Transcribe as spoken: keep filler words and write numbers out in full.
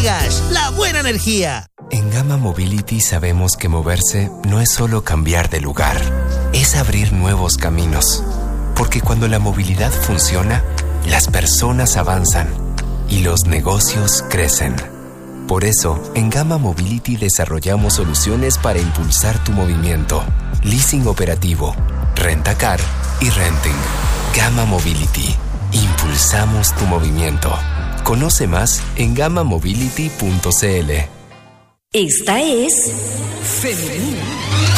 Digash, la buena energía. En Gama Mobility sabemos que moverse no es solo cambiar de lugar, es abrir nuevos caminos. Porque cuando la movilidad funciona, las personas avanzan y los negocios crecen. Por eso, en Gama Mobility desarrollamos soluciones para impulsar tu movimiento. Leasing operativo, rentacar y renting. Gama Mobility. Impulsamos tu movimiento. Conoce más en gama mobility punto c l. Esta es Femenina.